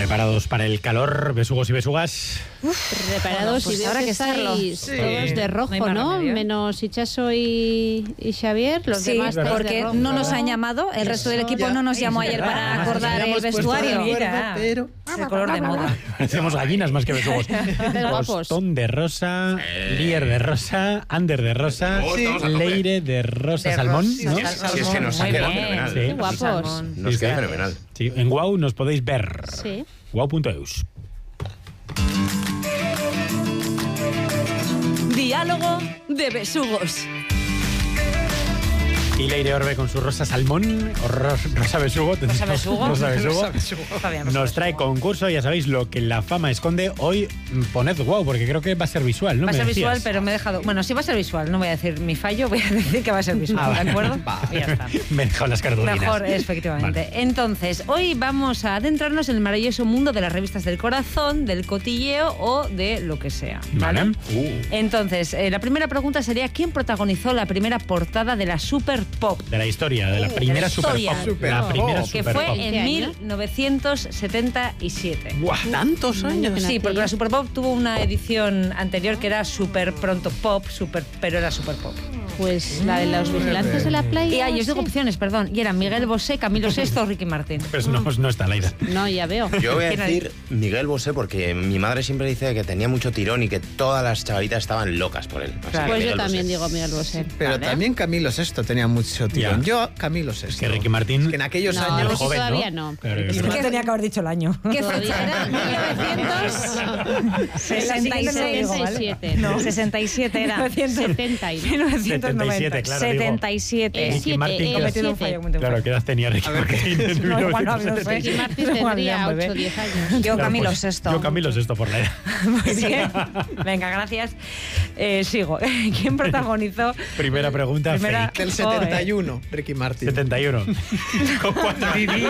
¿Preparados para el calor, besugos y besugas? Preparados, pues y ahora que estáis estarlo. todos de rojo, No hay más ¿no? remedio. Menos Ichazo y Xavier, los Sí, demás estáis de porque rojo. no nos han llamado, el resto del equipo no nos llamó ayer para acordar el vestuario. Mira, Es el color de moda. Parecemos gallinas más que besugos. Pero guapos. Costón de rosa, Lier de rosa, Ander de rosa, Sí. Estamos a tope. Leire de rosa De salmón, rosa, ¿no? sí, Si es que nos ha Muy quedado bien. fenomenal. Sí. Qué guapos. Salmón. Nos Sí, queda sí. fenomenal. Sí, en Wow nos podéis ver. Sí. Wow.eus. Diálogo de besugos. Y Leire Orbe con su rosa salmón, o rosa besugo. ¿Rosa besugo? Rosa besugo. Está bien, rosa Nos trae besugo. concurso, ya sabéis lo que la fama esconde. Hoy poned wow, porque creo que va a ser visual, ¿no? Va a Me ser decías. visual, pero me he dejado... Bueno, sí va a ser visual, no voy a decir mi fallo, voy a decir que va a ser visual, Ah, ¿de acuerdo? va. Y ya está. Me he dejado las cartulinas. Mejor, efectivamente. Vale. Entonces, hoy vamos a adentrarnos en el maravilloso mundo de las revistas del corazón, del cotilleo o de lo que sea. ¿Vale? Vale. Entonces, la primera pregunta sería: ¿quién protagonizó la primera portada de la Super Pop? De la historia, de la primera la Super historia. Pop. Super La Pop. primera Que Super fue Pop. en ¿Qué año? 1977. ¡Guau! ¿Tantos años? Sí, porque la Super Pop tuvo una edición anterior que era Super Pronto Pop, pero era Super Pop. Pues la de los vigilantes de la playa. Y ahí os digo sí. opciones, perdón. Y eran Miguel Bosé, Camilo VI o Ricky Martín. Pues no está Laida. No, ya veo. Yo voy a ¿Quién decir Miguel Bosé porque mi madre siempre dice que tenía mucho tirón y que todas las chavalitas estaban locas por él. Así Claro. que Pues yo Miguel también Bosé. digo Miguel Bosé. Pero Vale. también Camilo VI tenía mucho tirón. Ya. Yo, Camilo VI. Que Ricky Martín... Que en aquellos No, años... Ricky joven, todavía no. Claro, Ricky que no. ¿Qué tenía que haber dicho el año? ¿Qué Todavía era 1967. No, 67 era. 77, 1990. claro, digo. 77. Ricky Martín, el que Cometido un siete. fallo, cometido un Claro, fallo. ¿qué edad tenía Ricky Martín en No, igual no, no sé. 1977? Ricky Martín Igual tendría ya, 8 bebé. o 10 años. Yo Claro, Camilo pues, VI. Yo Camilo VI por la edad. Muy bien. Venga, gracias. Sigo. ¿Quién protagonizó? Primera pregunta, Primera- fake. Del 71, Ricky Martin. 71. Con 4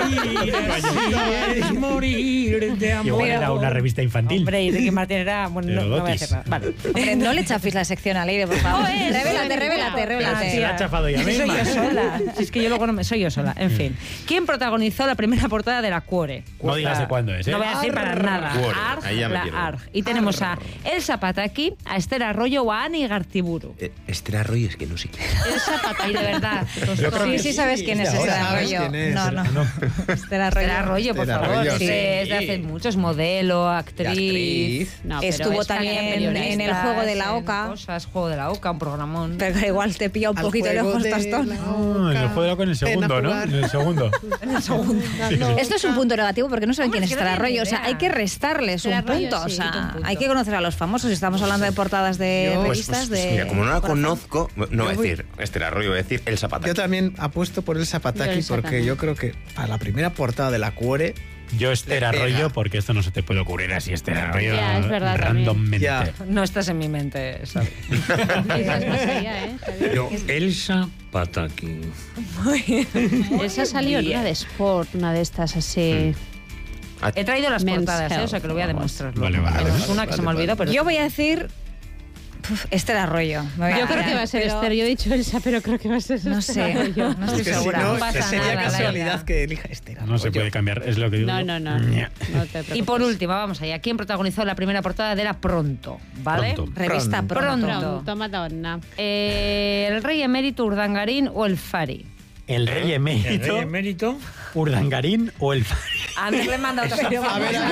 es morir de amor. Igual era una revista infantil. Hombre, y Ricky Martín era... Bueno, no voy a Teodotis. decir nada. Vale. Hombre, no le chaféis la sección a Leire, por favor. Revélate. Se la ha chafado ella Soy misma. yo sola. Si es que yo luego no me... Soy yo sola. En fin. ¿Quién protagonizó la primera portada de la Cuore? No digas de cuándo es, ¿eh? No voy a decir para nada. Cuore. Arg, Ahí ya me la pierdo. Arg. Y tenemos a Elsa Pataki, a Esther Arroyo o a Ani Gartiburu. Esther Arroyo es que no sé quién. Elsa Pataki, de verdad. Yo creo que Sí sabes quién es ahora. Esther ¿Sabes Arroyo. quién es? No. Esther Arroyo. Esther Arroyo, por Esther favor. Arroyo, Es sí. de hace muchos. Modelo, actriz. No, pero Estuvo es también periodista. en el Juego de la en Oca. Cosas, Juego de la Oca, un programón. Pero igual te pilla un Al poquito juego lejos, de Tostón. la No, en el juego de la en el segundo, ¿no? En el segundo. Esto es un punto negativo porque no saben Hombre, quién es es que no Esther tienen Arroyo. O sea, idea. hay que restarles Esther un Arroyo, punto. O sí, sea, un punto. hay que conocer a los famosos. Estamos hablando de portadas de Yo, revistas de... Mira, como no la corazón. conozco, no voy a decir Esther Arroyo, voy a decir Elsa Pataki. Yo también apuesto por el Yo Zapataki Elsa porque también. yo creo que para la primera portada de la Cuore... Yo Esther Le pega. Arroyo, porque esto no se te puede ocurrir así, Esther Arroyo Ya, es verdad, randommente. Ya. No estás en mi mente, ¿sabes? Esa es más allá, ¿eh? Yo, Elsa Pataki. Esa salió en una de Sport, una de estas así. He traído las Men's portadas, Health. o sea que lo voy a demostrar. Vale, luego. vale, Es vale, una que se me olvidó, pero... Yo voy a decir... Esther Arroyo. Me voy a Yo creo tirar, que va a ser pero Esther. Yo he dicho Elsa, pero creo que va a ser No Esther sé, Arroyo. no estoy Que si segura. no, No pasa sería nada, casualidad Laura. que elija Esther Arroyo. No se puede cambiar, es lo que digo. No, no, no. No te preocupes. Y por último, vamos allá. ¿Quién protagonizó la primera portada de la Pronto? ¿Vale? Pronto. Revista Pronto. Pronto, Madonna. El rey emérito Urdangarín o el Fari. ¿El rey ¿El emérito, rey emérito? Urdangarín o el Ander le manda otra opción. A ver.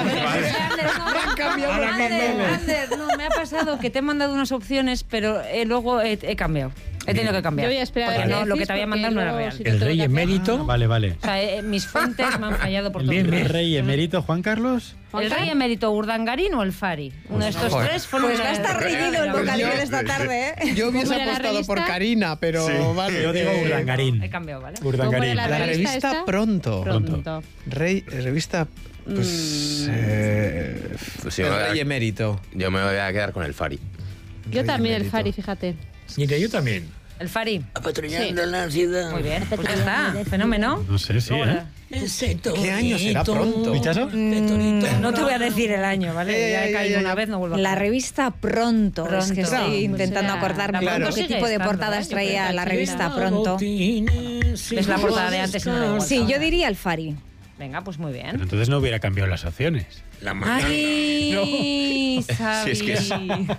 Ander, no, me ha pasado que te he mandado unas opciones, pero luego he cambiado. He tenido que cambiar. Yo voy a esperar a Porque ver no, qué lo que decís, te había porque mandado no era luego real. si te El tengo rey que hacer- emérito. Vale, vale. O sea, mis fuentes me han fallado por todo. ¿El rey emérito, Juan Carlos? ¿El rey emérito Urdangarín o el Fari? Uno de estos Joder. tres fueron... Pues va a estar reñido el vocabulario de esta tarde, ¿eh? Yo hubiese ¿Cómo era la apostado por revista? Pero vale. Yo digo He Urdangarín. cambiado, ¿vale? Urdangarín. ¿Cómo era La revista esta? Pronto. Pronto. Revista... Pues... Pues sí, el me voy a- rey emérito. Yo me voy a quedar con el Fari. Yo también, el emérito. Fari, fíjate. Mira, yo también. El Fari. Patrullando la ciudad. Muy bien, pues ya está. Fenómeno. No sé, sí, ¿eh? ¿Qué año será Pronto? ¿Pichazo? No te voy a decir el año, ¿vale? Ya he caído una vez, no vuelvo a La caer. revista Pronto. Es que Pronto. estoy intentando Pues acordarme la un Pronto poco qué sigue tipo de estando, portadas ¿eh? traía la revista Claro. Pronto. Es la portada de antes y no da igual. Sí, yo diría el Fari. Venga, pues muy Pero bien. entonces no hubiera cambiado las opciones. La mañana. ¡Ay, Xavi! Si es que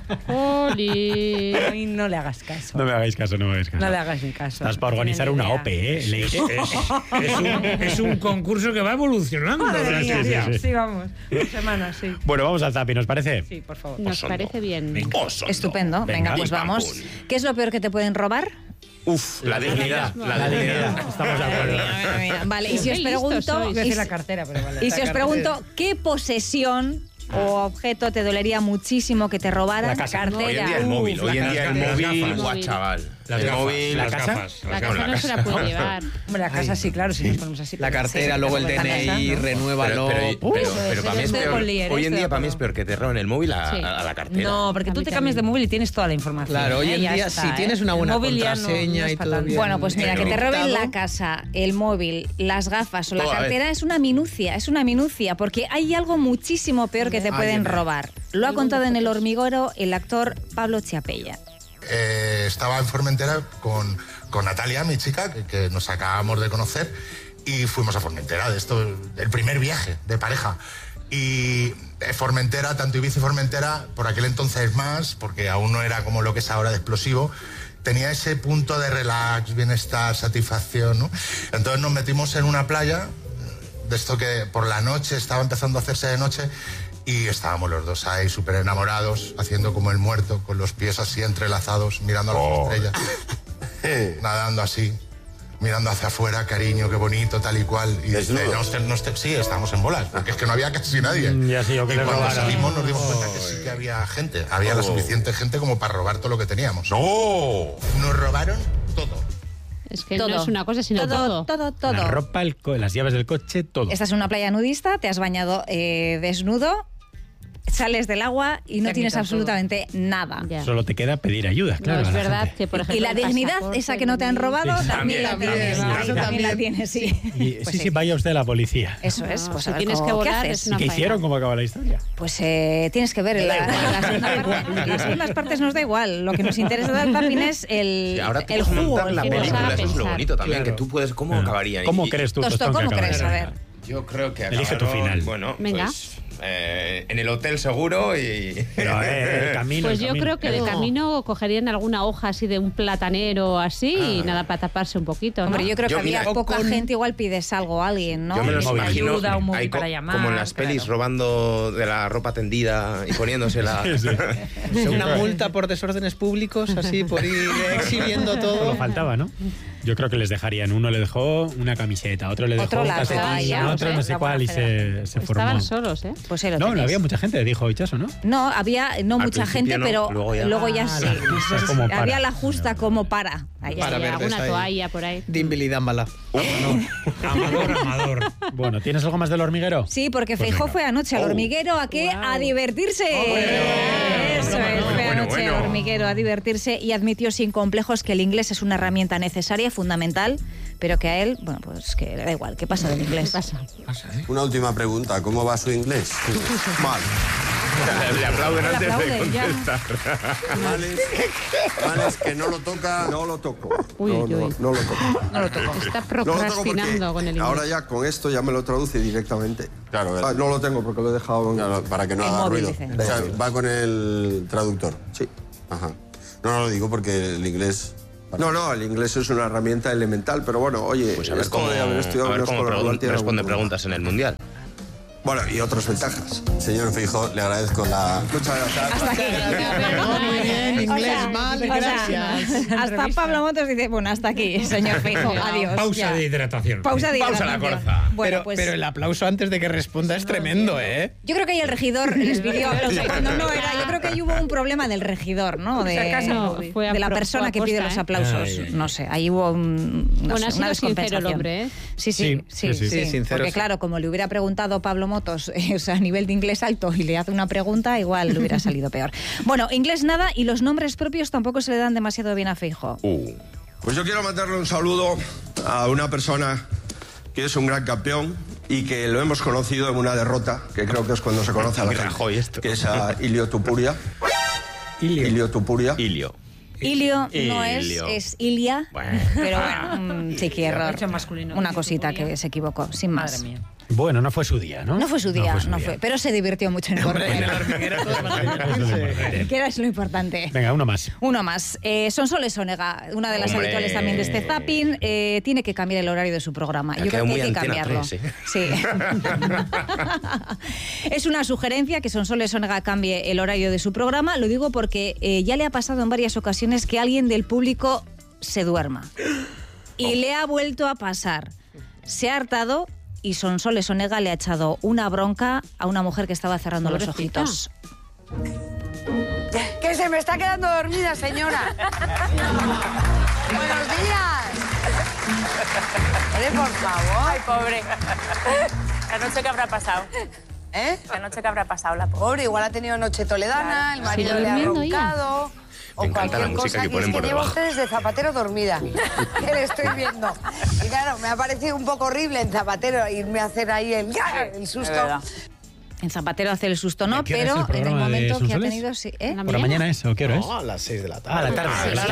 ¡Oli! Ay, no le hagas caso. No me hagáis caso, no me hagáis caso. No le hagas ni caso. Estás para organizar No tiene una ni idea. OPE, ¿eh? Leire. Es un concurso que va evolucionando. Madre Sí, mía, sí, sí. sí, vamos. 2 semanas, sí. Bueno, vamos al zapi, ¿nos parece? Sí, por favor. Nos parece bien. Estupendo. Venga, pues vamos. ¿Qué es lo peor que te pueden robar? Uf, la dignidad. La dignidad. Estamos de acuerdo. Vale, y si os Qué listos pregunto... sois. Iba a y decir si- la cartera, pero vale. Y si os pregunto, ¿qué posesión o objeto te dolería muchísimo que te robaran? La casa. Cartera. Hoy en día el móvil. Hoy en día el las móvil. gafas. Guau, chaval. Las El gafas, móvil. las ¿La casa? gafas. La las casa gafas. no se la puede llevar. Hombre, la casa sí, claro, si nos ponemos así. La pero cartera, sí, luego el la casa, DNI, ¿no? renúvalo. Pero para mí es estoy peor. con Lier, Hoy en estoy día de para mí es acuerdo. peor que te roben el móvil a Sí. la cartera. No, porque A tú mí te cambias de también. móvil y tienes toda la información. Claro, hoy en Ya día, está, si tienes una El buena móvil ya no contraseña es y para todo tanto. bien. Bueno, pues mira, que te roben encriptado. la casa, el móvil, las gafas o la Todo a la cartera es una minucia, porque hay algo muchísimo peor que te pueden robar. Lo ha contado en El Hormiguero el actor Pablo Chiapella. Estaba en Formentera con Natalia, mi chica, que nos acabamos de conocer, y fuimos a Formentera, el primer viaje de pareja. Y Formentera, tanto Ibiza y Formentera, por aquel entonces más, porque aún no era como lo que es ahora de explosivo, tenía ese punto de relax, bienestar, satisfacción, ¿no? Entonces nos metimos en una playa, de esto que por la noche estaba empezando a hacerse de noche, y estábamos los dos ahí súper enamorados, haciendo como el muerto, con los pies así entrelazados, mirando a las estrellas, nadando así, mirando hacia afuera, cariño, qué bonito, tal y cual. Y sí, estábamos en bolas, porque es que no había casi nadie. Ya sí, yo que Y le cuando robaron. salimos nos dimos cuenta que sí que había gente, había la suficiente gente como para robar todo lo que teníamos. Nos robaron todo. Es que no es una cosa, sino todo. Todo. La ropa, las llaves del coche, todo. Estás en una playa nudista, te has bañado desnudo, sales del agua y no Te tienes quitan absolutamente nada. Ya. Solo te queda pedir ayuda, No, claro. es a la verdad gente. que, por ejemplo, Y la el dignidad, pasaporte, esa que no te han el- robado, Sí, también la también, tienes. eso También la tienes, sí. Y, Pues sí, vaya usted a la policía. Eso es, pues si a ver tienes que ¿qué volar, haces? es una ¿Y qué faena. hicieron? ¿Cómo acaba la historia? Pues tienes que ver la segunda parte. Las segundas partes nos da igual. Lo que nos interesa del zapping es el, Y ahora tú el puedes jugo. montar la el jugo. película, eso es lo Pensar. bonito también, Claro. que tú puedes, ¿cómo acabaría? ¿Cómo Y- crees tú, Tosto, Tostón, que ¿cómo crees? A acabará? ver. Yo creo que Elige tu acabaron, final. Bueno, Venga. pues en el hotel seguro y... Pero el camino. Pues el yo camino. creo que de camino cogerían alguna hoja así de un platanero así y nada para taparse un poquito, ¿no? Hombre, yo creo que Yo, había mira, poca con- gente, igual pides algo a alguien, ¿no? Yo me los móvil. imagino Ayuda, un móvil ahí para llamar, como en las claro. pelis robando de la ropa tendida y poniéndosela. Sí, sí. Una multa por desórdenes públicos, así, por ir exhibiendo Solo todo. faltaba, ¿no? Yo creo que les dejarían. Uno le dejó una camiseta, otro le dejó Otro un la calcetín, toalla, otro ¿eh? no sé La cuál y buena se formó. Estaban solos, ¿eh? Pues ahí lo No, no tenéis. había mucha gente, dijo Hichaso, ¿no? No, había no Al mucha gente, principio no, pero luego ya. sí. la justa como para. Había la justa como para. Ahí, Para Y verdes alguna ahí. toalla por ahí. Dimbili dámbala. Amador. Bueno, ¿tienes algo más del hormiguero? Sí, porque Pues Feijóo venga. fue anoche al hormiguero. ¿A qué? A divertirse. Eso es, fue anoche al hormiguero a divertirse y admitió sin complejos que el inglés es una herramienta necesaria, fundamental, pero que a él, bueno, pues que le da igual, ¿qué pasa del inglés? Una última pregunta, ¿cómo va su inglés? Mal. Le aplauden Le antes de aplauden, ya. contestar. Males que no lo toca. No lo toco. Uy, uy, uy. No lo toco. No lo toco. Está No lo toco procrastinando porque con el inglés. ahora ya con esto ya me lo traduce directamente. Claro, no lo tengo porque lo he dejado para que no El haga móvil, ruido. dice. O sea, va con el traductor. Sí. Ajá. No lo digo porque el inglés. No, el inglés es una herramienta elemental, pero bueno, oye, Pues a ver esto cómo, de haber estudiado una escuela normal tiene responde algún preguntas en el Mundial. Bueno, y otras ventajas. Señor Feijóo, le agradezco la... Muchas gracias. Hasta aquí. Muy bien, inglés mal, o sea, gracias. hasta Pablo Motos dice, bueno, hasta aquí, señor Feijóo, adiós. Pausa ya. de hidratación. Pausa de Pausa la hidratación. corza. Bueno, pues Pero el aplauso antes de que responda es tremendo, ¿eh? yo creo que ahí el regidor les pidió aplauso cuando no era. Yo creo que ahí hubo un problema del regidor, ¿no? No, fue a de la pro- persona fue que a pide posta, los ¿eh? aplausos. Ay, ay. No sé, ahí hubo no Bueno, sé, ha sido una sincero el descompensación. hombre, ¿eh? Sí. Sí, sincero, Porque sí. claro, como le hubiera preguntado Pablo Motos, o sea, a nivel de inglés alto y le hace una pregunta, igual le hubiera salido peor. Bueno, inglés nada y los nombres propios tampoco se le dan demasiado bien a Feijóo. Pues yo quiero mandarle un saludo a una persona que es un gran campeón y que lo hemos conocido en una derrota, que creo que es cuando se conoce a la gente, Rajoy esto. que es a Ilio Tupuria. Ilio Tupuria. Ilio. Ilio no Ilio. es Ilia, Bueno. pero bueno, un chiqui error. Hecho masculino. Una cosita que se equivocó, sin más. Madre mía. Bueno, no fue su día, ¿no? No fue su día, pero se divirtió mucho en el hormiguero. Que era lo importante. Venga, uno más. Uno más. Sonsoles Onega, una de las habituales también de este zapping, tiene que cambiar el horario de su programa. Yo creo que hay que cambiarlo. 3, sí. Es una sugerencia que Sonsoles Onega cambie el horario de su programa. Lo digo porque ya le ha pasado en varias ocasiones que alguien del público se duerma. Y le ha vuelto a pasar. Se ha hartado y Sonsoles Onega le ha echado una bronca a una mujer que estaba cerrando los ojitos. Que se me está quedando dormida, señora. Buenos días. Por favor. Ay, pobre. La noche que habrá pasado. ¿Eh? La noche que habrá pasado, la pobre. Igual ha tenido noche toledana, el marido le ha roncado. O cualquier cosa que es que lleva ustedes de Zapatero dormida. Que le estoy viendo. Y claro, me ha parecido un poco horrible en Zapatero irme a hacer ahí el susto. En Zapatero hace el susto, no, pero en el momento que ha tenido... Sí, ¿Por la mañana es o qué hora es? No, a las 6 de la tarde. A la tarde.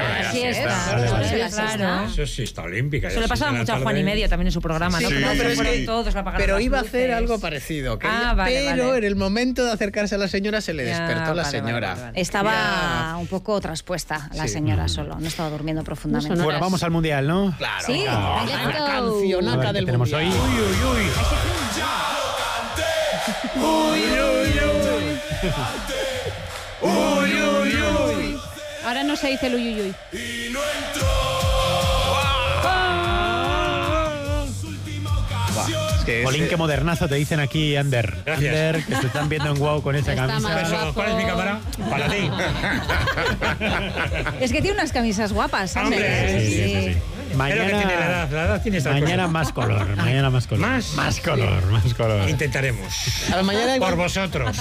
Claro. Eso sí está olímpica. Se le pasaba mucho a Juan y Medio también en su programa, sí, ¿no? No, pero, pero iba a hacer luces. algo parecido. Vale. En el momento de acercarse a la señora se le despertó la señora. Vale. Estaba un poco traspuesta la señora solo, no estaba durmiendo profundamente. Bueno, vamos al Mundial, ¿no? Claro. Sí, la cancionata del tenemos Mundial. Hoy. Ahora no se dice el uyuyuy. Molín, qué modernazo te dicen aquí, Ander. Gracias. Ander, que se están viendo en Wow con esa camisa. Eso, ¿cuál es mi cámara? Para ti. Es que tiene unas camisas guapas, Hombre, Sí. Mañana, que tiene la edad tiene estas mañana cosas. más color, mañana más color. Más color. Intentaremos. A la mañana por vosotros.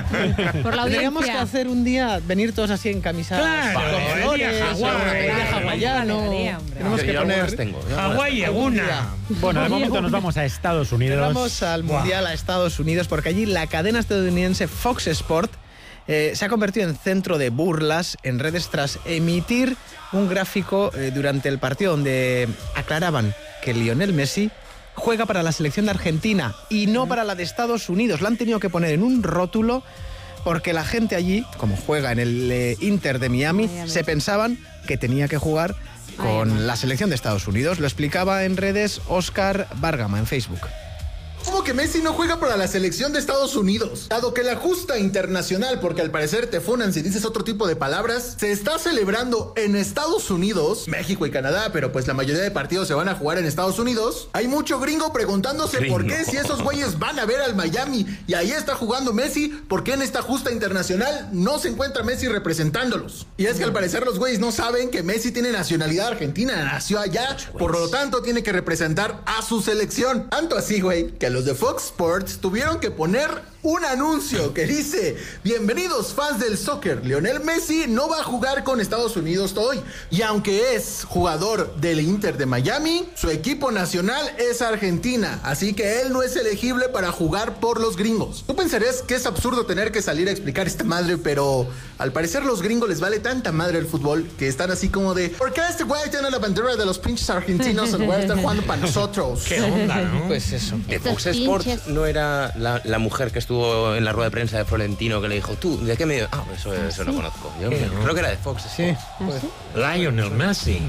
Por la Tendríamos que audiencia. hacer un día, venir todos así en camisas. Claro, con flores, el día hawaiano. Tenemos que poner... Hawái, una. Bueno, de momento nos vamos a Estados Unidos. Vamos al Mundial a Estados Unidos porque allí la cadena estadounidense Fox Sport se ha convertido en centro de burlas en redes tras emitir un gráfico durante el partido donde aclaraban que Lionel Messi juega para la selección de Argentina y no para la de Estados Unidos. La han tenido que poner en un rótulo porque la gente allí, como juega en el Inter de Miami, se pensaban que tenía que jugar con la selección de Estados Unidos. Lo explicaba en redes Óscar Bárgama en Facebook. ¿Cómo que Messi no juega para la selección de Estados Unidos? Dado que la justa internacional, porque al parecer te funan si dices otro tipo de palabras, se está celebrando en Estados Unidos, México y Canadá, pero pues la mayoría de partidos se van a jugar en Estados Unidos. Hay mucho gringo preguntándose por qué si esos güeyes van a ver al Miami y ahí está jugando Messi, ¿por qué en esta justa internacional no se encuentra Messi representándolos? Y es que al parecer los güeyes no saben que Messi tiene nacionalidad argentina, nació allá, por lo tanto tiene que representar a su selección. Tanto así, güey, que los de Fox Sports tuvieron que poner un anuncio que dice: bienvenidos fans del soccer, Lionel Messi no va a jugar con Estados Unidos hoy, y aunque es jugador del Inter de Miami, su equipo nacional es Argentina, así que él no es elegible para jugar por los gringos. Tú pensarías que es absurdo tener que salir a explicar esta madre, pero al parecer los gringos les vale tanta madre el fútbol que están así como de: ¿por qué este güey tiene la bandera de los pinches argentinos en lugar de estar jugando para nosotros? ¿Qué onda, no? Pues eso. De Fox Sports no era la mujer que estuvo en la rueda de prensa de Florentino que le dijo: ¿tú de qué medio? Ah, pues eso lo conozco. Yo creo que era de Fox. Sí. Pues. Lionel Messi.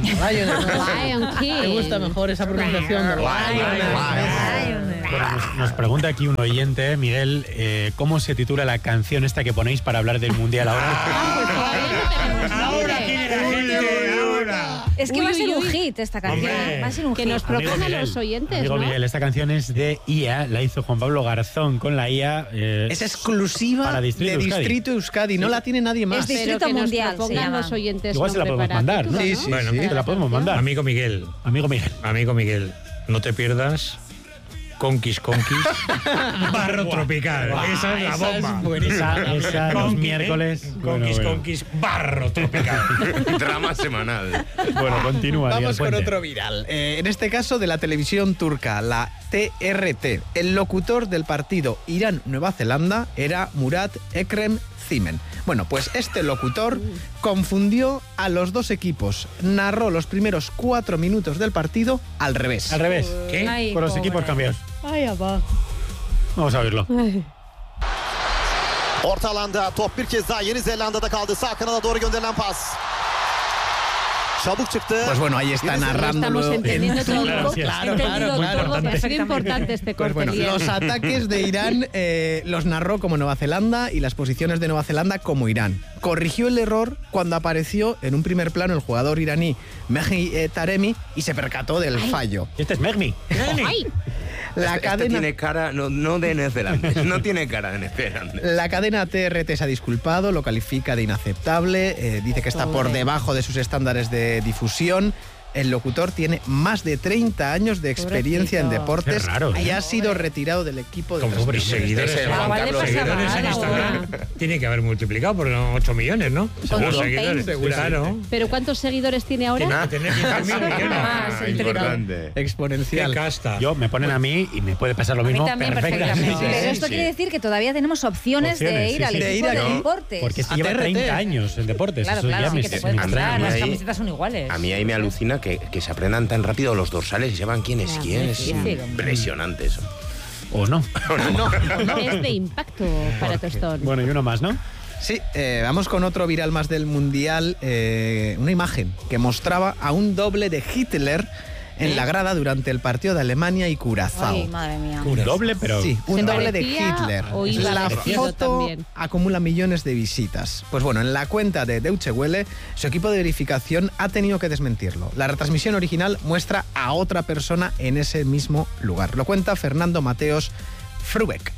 Lion King. ¿Te gusta mejor esa pronunciación de Bueno, nos pregunta aquí un oyente, Miguel, ¿cómo se titula la canción esta que ponéis para hablar del Mundial ahora? Ahora tiene la gente, ahora. Es que va a ser un hit esta canción. Hombre. Va a ser un Que hit. nos propongan los oyentes, Amigo ¿no? Miguel, esta canción es de IA, la hizo Juan Pablo Garzón con la IA. Es exclusiva para Distrito de Euskadi. Distrito Euskadi, no la tiene nadie más. Es Pero Distrito que nos Mundial, se propongan llama. los oyentes. Igual se la nombre podemos para mandar, ¿no? título, Sí, sí. Bueno, Te la podemos mandar. Amigo Miguel, Amigo Miguel. no te pierdas Conquis, Barro Tropical. Esa es la bomba. Esa los miércoles. Conquis, Barro Tropical. Drama semanal. Bueno, continúa. Vamos Miguel con Puente. otro viral. En este caso de la televisión turca, la TRT. El locutor del partido Irán-Nueva Zelanda era Murat Ekrem Zimen. Bueno, pues este locutor confundió a los dos equipos. Narró los primeros 4 minutos del partido al revés. Al revés. ¿Qué? Ay, Con los pobre. equipos cambiados. Ay, abajo. Vamos a oírlo. Orta alanda top bir kez daha Yeni Zelanda'da kaldı. Sağ kanada doğru gönderilen pas. Pues bueno, ahí está narrándolo. Estamos entendiendo todo. Claro. Es muy importante este corte. Pues bueno, los ataques de Irán los narró como Nueva Zelanda y las posiciones de Nueva Zelanda como Irán. Corrigió el error cuando apareció en un primer plano el jugador iraní Mehdi Taremi y se percató del fallo. Este es Mehdi. La cadena tiene cara no de neozelandés, no tiene cara de neozelandés. La cadena TRT se ha disculpado, lo califica de inaceptable, dice que está por debajo de sus estándares de difusión. El locutor tiene más de 30 años de experiencia en deportes y ha sido retirado del equipo de seguidores en Instagram tiene que haber multiplicado por 8 millones, ¿no? Seguro. Seguidores, claro. ¿Pero cuántos seguidores tiene ahora? Tiene que tener 15.000 millones. Importante. Exponencial. Qué casta. Yo me ponen a mí y me puede pasar lo mismo perfectamente. Pero esto quiere decir que todavía tenemos opciones de ir al equipo de deportes. Porque este lleva 30 años en deportes. Claro, Eso ya sí me que te puede pasar, las camisetas son iguales. A mí ahí me alucina que se aprendan tan rápido los dorsales y sepan quién es quién. Es impresionante eso. ¿O no? Es de impacto para Tostón. Bueno, y uno más, ¿no? Sí, vamos con otro viral más del Mundial. Una imagen que mostraba a un doble de Hitler en la grada durante el partido de Alemania y Curazao. Ay, madre mía. Un doble, pero... Sí, un doble de Hitler. La foto también acumula millones de visitas. Pues bueno, en la cuenta de Deutsche Welle, su equipo de verificación ha tenido que desmentirlo. La retransmisión original muestra a otra persona en ese mismo lugar. Lo cuenta Fernando Mateos Frubeck.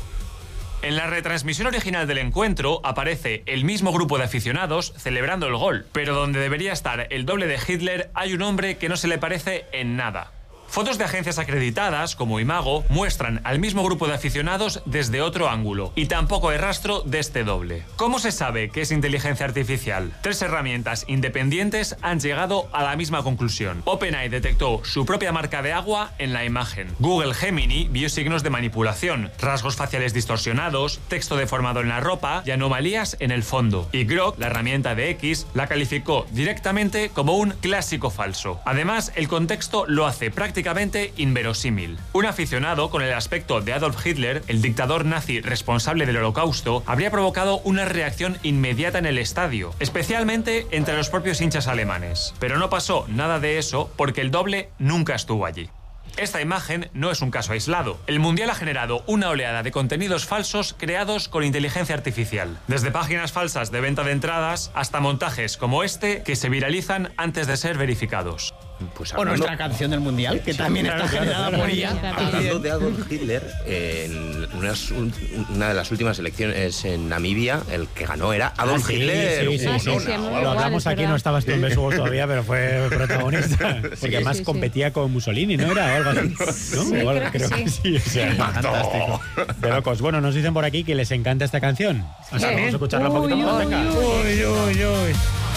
En la retransmisión original del encuentro aparece el mismo grupo de aficionados celebrando el gol, pero donde debería estar el doble de Hitler hay un hombre que no se le parece en nada. Fotos de agencias acreditadas, como Imago, muestran al mismo grupo de aficionados desde otro ángulo, y tampoco hay rastro de este doble. ¿Cómo se sabe que es inteligencia artificial? 3 herramientas independientes han llegado a la misma conclusión. OpenAI detectó su propia marca de agua en la imagen. Google Gemini vio signos de manipulación, rasgos faciales distorsionados, texto deformado en la ropa y anomalías en el fondo. Y Grok, la herramienta de X, la calificó directamente como un clásico falso. Además, el contexto lo hace prácticamente inverosímil. Un aficionado con el aspecto de Adolf Hitler, el dictador nazi responsable del Holocausto, habría provocado una reacción inmediata en el estadio, especialmente entre los propios hinchas alemanes. Pero no pasó nada de eso porque el doble nunca estuvo allí. Esta imagen no es un caso aislado. El Mundial ha generado una oleada de contenidos falsos creados con inteligencia artificial. Desde páginas falsas de venta de entradas hasta montajes como este que se viralizan antes de ser verificados. Pues o nuestra canción del Mundial, que también está generada por ella. Hablando de Adolf Hitler, en una de las últimas elecciones en Namibia, el que ganó era Adolf Hitler. Sí, lo hablamos aquí, no estabas tú en Besugos todavía, pero fue protagonista. Porque además competía con Mussolini, ¿no era? O algo así. ¿No? Sí, creo que sí. O sea, fantástico. De locos. Bueno, nos dicen por aquí que les encanta esta canción. O sea, vamos a escucharla un poquito más. Venga. Uy.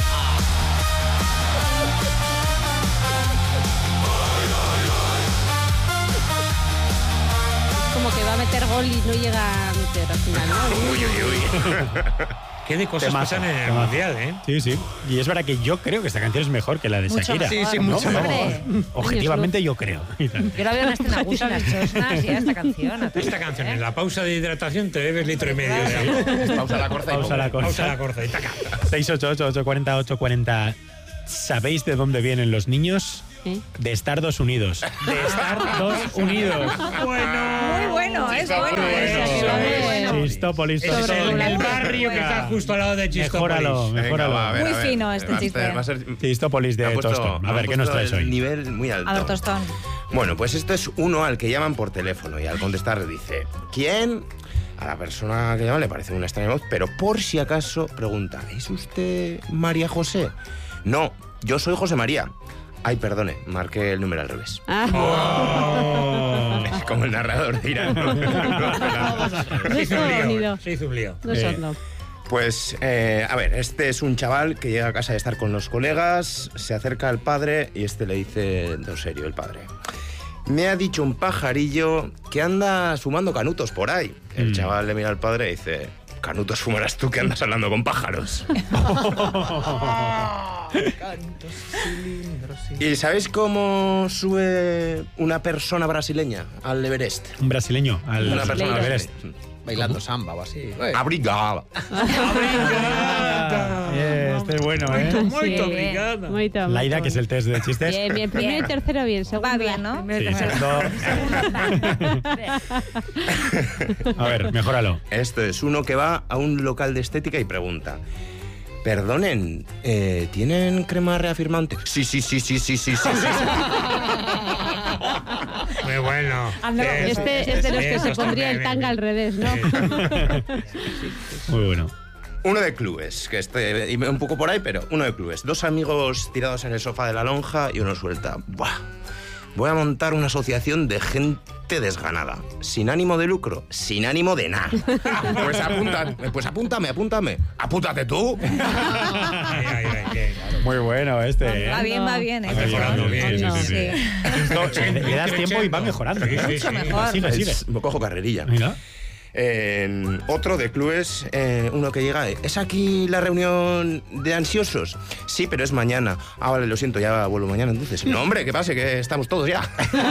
Como que va a meter gol y no llega a meter al final, ¿no? Uy. Qué de cosas pasan en el Mundial, ¿eh? Sí. Y es verdad que yo creo que esta canción es mejor que la de Shakira. Mucho mejor. Objetivamente yo creo. Yo la veo en escena gusta, las chosnas y esta canción. Esta canción, en la pausa de hidratación te bebes 1,5 litros de agua. Pausa la corza. Pausa la corza y taca. 688-840-840. ¿Sabéis de dónde vienen los niños? De Estados Unidos. De Estados Unidos. Muy bueno, es bueno. Chistópolis. Es el barrio que está justo al lado de Chistópolis. Mejóralo. Muy fino este chiste. Chistópolis de Tostón. A ver, ¿qué nos traes hoy? Nivel muy alto. A ver, Tostón. Bueno, pues esto es uno al que llaman por teléfono y al contestar dice, ¿quién? A la persona que llama le parece una extraña voz, pero por si acaso pregunta, ¿es usted María José? No, yo soy José María. Ay, perdone, marqué el número al revés. Es como el narrador de Irán. Se hizo un lío. Pues, a ver, este es un chaval que llega a casa de estar con los colegas, se acerca al padre y este le dice, de serio, el padre, me ha dicho un pajarillo que anda fumando canutos por ahí. El chaval le mira al padre y dice, canutos fumarás tú que andas hablando con pájaros. ¿Y sabéis cómo sube una persona brasileña al Everest? Un brasileño Una persona al Everest. Bailando samba o así. Abrigada. Este es bueno, ¿eh? Muy obrigada. Laida, que es el test de chistes. Bien, primero y tercero bien, segundo. Va bien, ¿no? Sí, A ver, mejóralo. Esto es uno que va a un local de estética y pregunta: perdonen, ¿tienen crema reafirmante? Sí. Muy bueno. Este es de los que se pondría el tanga al revés, ¿no? Muy bueno. Uno de clubes, que y un poco por ahí, pero uno de clubes. Dos amigos tirados en el sofá de la lonja y uno suelta: ¡buah! Voy a montar una asociación de gente desganada. Sin ánimo de lucro, sin ánimo de nada. Pues apúntame. ¡Apúntate tú! Muy bueno este. Va bien. Va mejorando bien. Sí. Le das tiempo y va mejorando. Mucho mejor. Sigue. Me cojo carrerilla. Mira. Otro de clubes, uno que llega: ¿es aquí la reunión de ansiosos? Sí, pero es mañana. Ah, vale, lo siento, ya vuelvo mañana entonces. No, hombre, que pase, que estamos todos ya.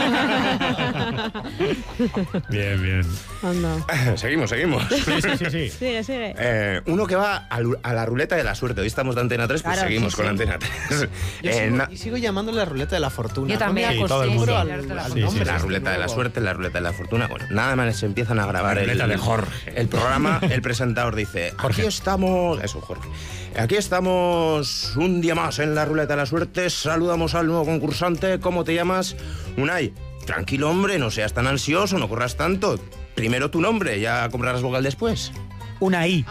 Bien. Seguimos. Sí. Sigue. Uno que va a la ruleta de la suerte. Hoy estamos de Antena 3, pues Claro, seguimos con Antena 3. Y sigo llamándole la ruleta de la fortuna. Yo también. No me todo el mundo. nombre. La ruleta de la suerte, la ruleta de la fortuna. Bueno, nada más se empiezan a grabar de Jorge. el programa. El presentador dice: aquí estamos... Eso, Jorge. Aquí estamos un día más en la ruleta de la suerte. Saludamos al nuevo concursante. ¿Cómo te llamas? Unai. Tranquilo, hombre, no seas tan ansioso, no corras tanto. Primero tu nombre, ya comprarás vocal después. Unai.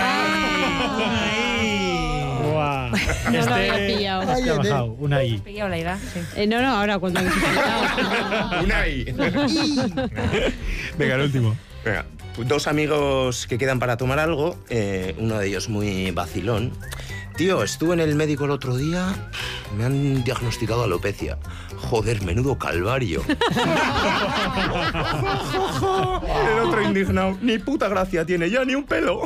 No lo había pillado. Ha bajado, Unai. Pillado la idea, sí. No, ahora cuando me he pillado. Unai. Venga, el último. Venga, dos amigos que quedan para tomar algo, uno de ellos muy vacilón. Tío, estuve en el médico el otro día, me han diagnosticado alopecia. Joder, menudo calvario. El otro indignado: ni puta gracia tiene ya, ni un pelo.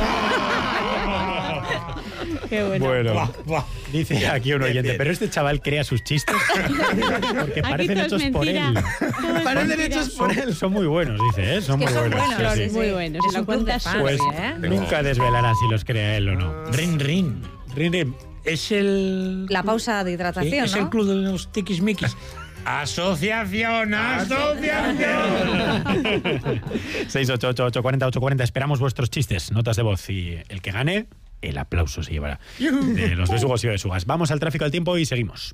Qué bueno. Dice aquí un oyente: pero este chaval crea sus chistes porque parecen hechos por él. Parecen hechos por él. Son muy buenos, dice, ¿eh? Son muy buenos. Sí. Muy buenos. Es un club de fans, Pues nunca desvelará si los crea él o no. Rin. Es el... La pausa de hidratación, Es ¿no? el club de los tiquismiquis. Asociación. 688-840-840. Esperamos vuestros chistes, notas de voz, y el que gane, el aplauso se llevará de los besugos y besugas. Vamos al tráfico del tiempo y seguimos.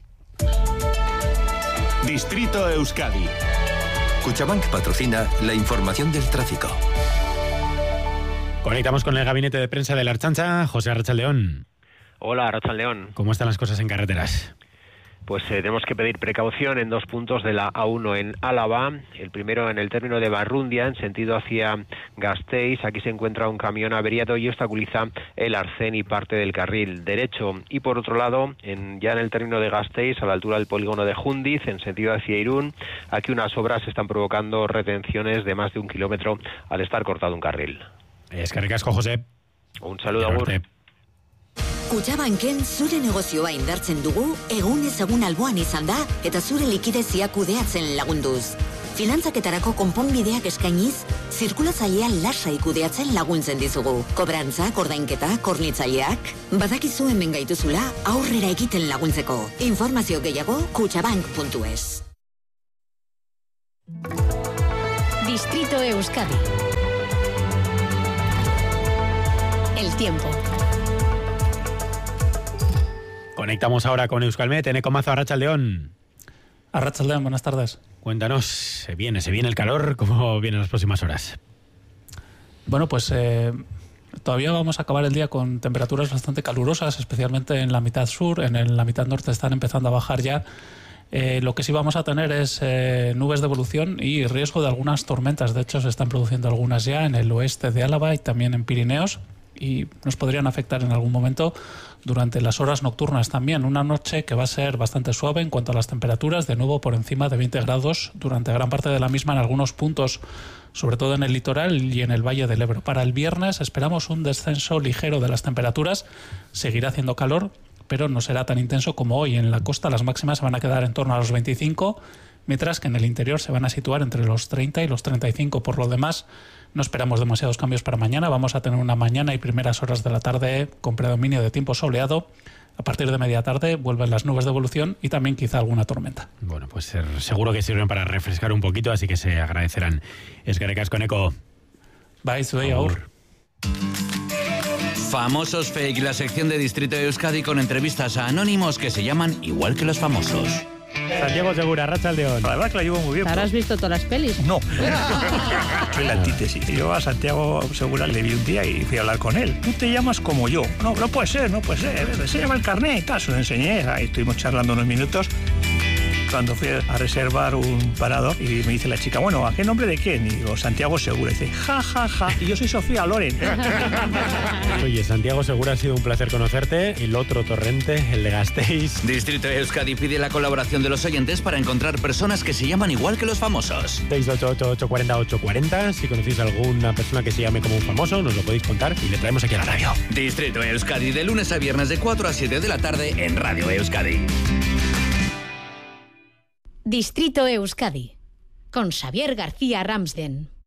Distrito Euskadi. Cuchabank patrocina la información del tráfico. Conectamos con el gabinete de prensa de la Archancha, José Arrachaldeón. Hola, Arrachaldeón. ¿Cómo están las cosas en carreteras? Pues tenemos que pedir precaución en dos puntos de la A1 en Álava. El primero en el término de Barrundia, en sentido hacia Gasteiz. Aquí se encuentra un camión averiado y obstaculiza el arcén y parte del carril derecho. Y por otro lado, ya en el término de Gasteiz, a la altura del polígono de Jundiz, en sentido hacia Irún, aquí unas obras están provocando retenciones de más de 1 kilómetro al estar cortado un carril. Eskerrik asko, José. Un saludo, agur. Kutxabanken zure negozioa indartzen dugu, egunez egun alboan izan da, eta zure likidezia kudeatzen lagunduz. Finantzaketarako konponbideak eskainiz, zirkulatzailea lasai kudeatzen laguntzen dizugu. Kobrantzak, ordainketa, kornitzaileak, badakizu hemen gaituzula aurrera egiten laguntzeko. Informazio gehiago, kutxabank.es. Distrito Euskadi. El tiempo. Conectamos ahora con Euskalmet, Eneco Mazo, Arrachaldeón. Arrachaldeón, buenas tardes. Cuéntanos, se viene el calor, ¿cómo vienen las próximas horas? Bueno, pues todavía vamos a acabar el día con temperaturas bastante calurosas, especialmente en la mitad sur. En la mitad norte están empezando a bajar ya. Lo que sí vamos a tener es nubes de evolución y riesgo de algunas tormentas. De hecho, se están produciendo algunas ya en el oeste de Álava y también en Pirineos, y nos podrían afectar en algún momento durante las horas nocturnas también. Una noche que va a ser bastante suave en cuanto a las temperaturas, de nuevo por encima de 20 grados durante gran parte de la misma en algunos puntos, sobre todo en el litoral y en el Valle del Ebro. Para el viernes esperamos un descenso ligero de las temperaturas, seguirá haciendo calor, pero no será tan intenso como hoy. En la costa las máximas se van a quedar en torno a los 25, mientras que en el interior se van a situar entre los 30 y los 35. Por lo demás, no esperamos demasiados cambios para mañana. Vamos a tener una mañana y primeras horas de la tarde con predominio de tiempo soleado. A partir de media tarde vuelven las nubes de evolución y también quizá alguna tormenta. Bueno, pues seguro que sirven para refrescar un poquito, así que se agradecerán. Eskerrik asko, Neko. Bye, zuei aur. Famosos Fake, la sección de Distrito de Euskadi con entrevistas a anónimos que se llaman igual que los famosos. Santiago Segura, Arratsaldeon. La verdad que la llevo muy bien. ¿Ahora has visto todas las pelis? No. Soy la antítesis. Yo a Santiago Segura le vi un día y fui a hablar con él. Tú te llamas como yo. No puede ser, no puede ser. Se llama el carnet y tal, se lo enseñé. Ahí estuvimos charlando unos minutos. Cuando fui a reservar un parador y me dice la chica, bueno, ¿a qué nombre de quién? Y digo, Santiago Segura. Y dice, ja, ja, ja. Y yo soy Sofía Loren. Oye, Santiago Segura, ha sido un placer conocerte. El otro torrente, el de Gasteiz. Distrito de Euskadi pide la colaboración de los oyentes para encontrar personas que se llaman igual que los famosos. 688-840-840. Si conocéis a alguna persona que se llame como un famoso, nos lo podéis contar y le traemos aquí a la radio. Distrito de Euskadi, de lunes a viernes de 4 a 7 de la tarde en Radio Euskadi. Distrito Euskadi, con Xavier García Ramsden.